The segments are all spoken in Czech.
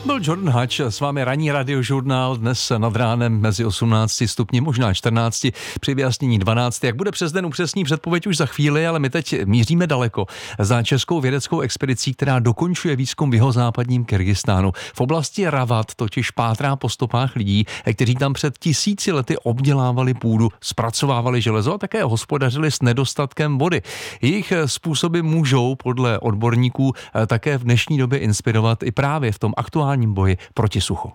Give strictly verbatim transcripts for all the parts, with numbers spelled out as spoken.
Byl Jordan Hatch, s vámi ranní radiožurnál, dnes nad ránem mezi osmnácti stupni, možná čtrnácti, při vyjasnění dvanáct. Jak bude přes den upřesní předpověď už za chvíli, ale my teď míříme daleko za českou vědeckou expedicí, která dokončuje výzkum v jihozápadním Kyrgyzstánu. V oblasti Ravat totiž pátrá po stopách lidí, kteří tam před tisíci lety obdělávali půdu, zpracovávali železo a také hospodařili s nedostatkem vody. Jejich způsoby můžou podle odborníků také v dnešní době inspirovat i právě v tom aktuálním boji proti suchu.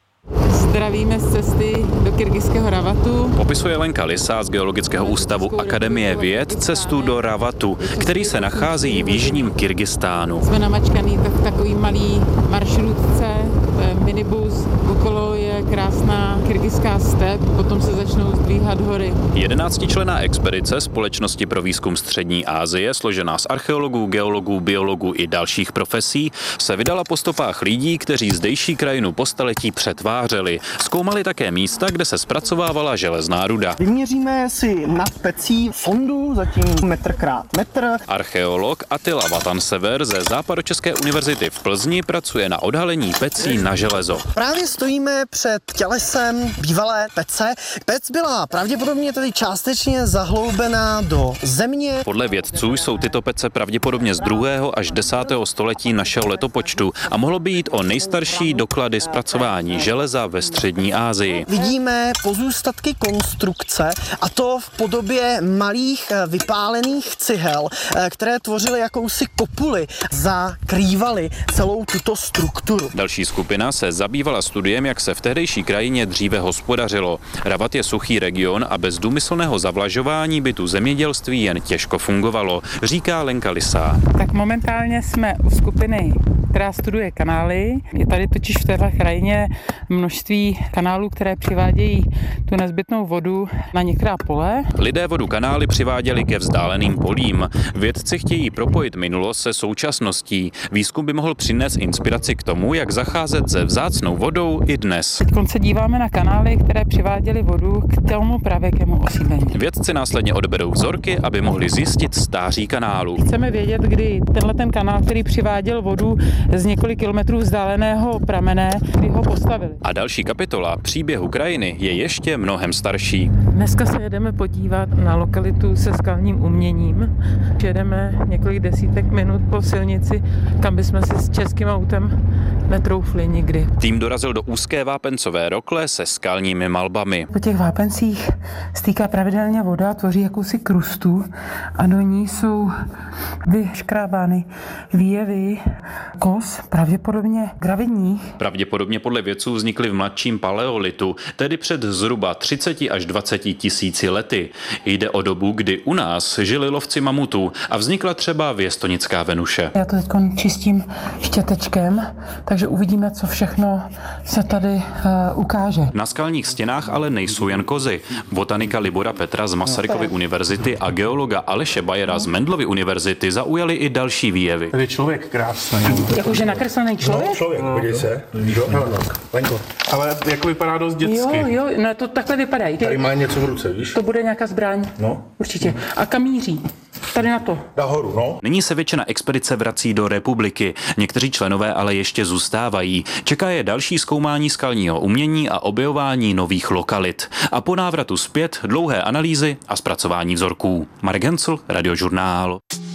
Zdravíme z cesty do kyrgyzského Ravatu. Popisuje Lenka Lisa z Geologického ústavu Akademie věd cestu do Ravatu, který se nachází v jižním Kyrgyzstánu. Jsme namačkaný v takový malý maršrutce, minibus, okolo je krásná kyrgyzská step, potom se začnou zdvíhat hory. Jedenáctičlenná expedice Společnosti pro výzkum střední Asie, složená z archeologů, geologů, biologů i dalších profesí, se vydala po stopách lidí, kteří zdejší krajinu po staletí přetvářeli. Zkoumali také místa, kde se zpracovávala železná ruda. Vyměříme si nad pecí sondu, zatím metr krát metr. Archeolog Attila Vatansever ze Západočeské univerzity v Plzni pracuje na odhalení pecí na železo. Právě stojíme před tělesem bývalé pece. Pec byla pravděpodobně tedy částečně zahloubená do země. Podle vědců jsou tyto pece pravděpodobně z druhého až desátého století našeho letopočtu a mohlo by jít o nejstarší doklady zpracování železa ve střední Asii. Vidíme pozůstatky konstrukce, a to v podobě malých vypálených cihel, které tvořily jakousi kopuli, zakrývaly celou tuto strukturu. Další skupina se zabývala studiem, jak se v tehdejší krajině dříve hospodařilo. Ravat je suchý region a bez důmyslného zavlažování by tu zemědělství jen těžko fungovalo, říká Lenka Lisa. Tak momentálně jsme u skupiny, která studuje kanály. Je tady totiž v téhle krajině množství kanálů, které přivádějí tu nezbytnou vodu na některá pole. Lidé vodu kanály přiváděli ke vzdáleným polím. Vědci chtějí propojit minulost se současností. Výzkum by mohl přinést inspiraci k tomu, jak zacházet se vzácnou vodou i dnes. Teď se díváme na kanály, které přiváděly vodu k tomu pravěkému osídlení. Vědci následně odberou vzorky, aby mohli zjistit stáří kanálu. Chceme vědět, kdy tenhle ten kanál, který přiváděl vodu z několik kilometrů vzdáleného pramene, kdy ho postavili. A další kapitola příběhu krajiny je ještě mnohem starší. Dneska se jedeme podívat na lokalitu se skalním uměním. Jedeme několik desítek minut po silnici, kam bychom si s českým autem netroufli nikdy. Tým dorazil do úzké vápencové rokle se skalními malbami. Po těch vápencích stýká pravidelně voda, tvoří jakousi krustu a do ní jsou vyškrábány výjevy kos, pravděpodobně gravidních. Pravděpodobně podle vědců vznikly v mladším paleolitu, tedy před zhruba třiceti až dvaceti tisíci lety. Jde o dobu, kdy u nás žili lovci mamutů a vznikla třeba věstonická Venuše. Já to teď čistím štětečkem, takže uvidíme, co všechno se tady uh, ukáže. Na skalních stěnách ale nejsou jen kozy. Botanika Libora Petra z Masarykovy univerzity a geologa Aleše Bajera z Mendlovy univerzity zaujali i další výjevy. Tady je člověk krásný. Jakože nakreslený člověk? No, člověk, podívej se. Lenko. Ale jako vypadá dost dětsky. Jo, jo, no to takhle vypadá. Tady má něco v ruce, víš? To bude nějaká zbraň. No. Určitě. A kam míří? Tady na to. Nahoru, no. Nyní se většina expedice vrací do republiky. Někteří členové ale ještě zůstávají. Čeká je další zkoumání skalního umění a objevování nových lokalit. A po návratu zpět dlouhé analýzy a zpracování vzorků. Marek Hencl, Radiožurnál.